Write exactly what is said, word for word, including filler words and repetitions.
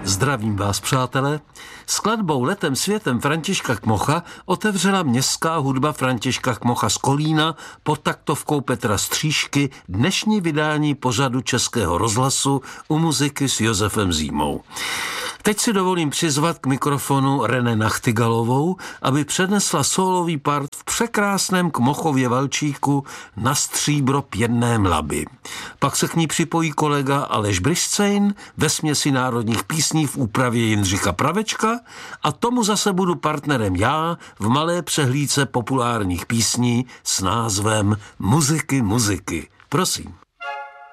Zdravím vás, přátelé. Skladbou Letem světem Františka Kmocha otevřela městská hudba Františka Kmocha z Kolína pod taktovkou Petra Stříšky dnešní vydání pořadu Českého rozhlasu U muziky s Josefem Zímou. Teď si dovolím přizvat k mikrofonu René Nachtigalovou, aby přednesla sólový part v překrásném Kmochově valčíku Na stříbro pěnné mlaby. Pak se k ní připojí kolega Aleš Briscejn ve směsi národních písní v úpravě Jindřicha Pravečka a tomu zase budu partnerem já v malé přehlídce populárních písní s názvem Muziky, muziky. Prosím.